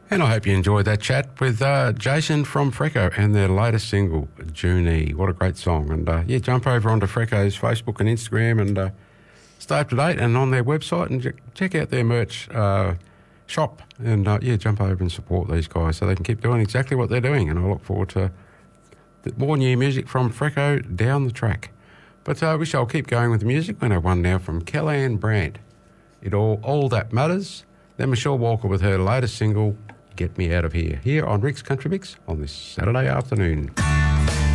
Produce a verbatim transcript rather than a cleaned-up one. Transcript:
And I hope you enjoyed that chat with uh, Jason from Freco and their latest single, Junie. What a great song. And uh, yeah, jump over onto Freco's Facebook and Instagram and uh, stay up to date and on their website and check out their merch uh, shop. And uh, yeah, jump over and support these guys so they can keep doing exactly what they're doing. And I look forward to more new music from Freco down the track. But uh, we shall keep going with the music. We're going to have one now from Kellyanne Brandt. It all, all That Matters. Then Michelle Walker with her latest single, Get Me Out of Here, here on Rick's Country Mix on this Saturday afternoon.